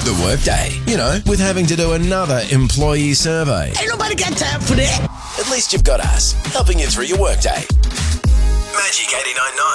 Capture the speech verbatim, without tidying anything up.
The workday. You know, with having to do another employee survey. Ain't nobody got time for that. At least you've got us, helping you through your workday. Magic eighty-nine point nine.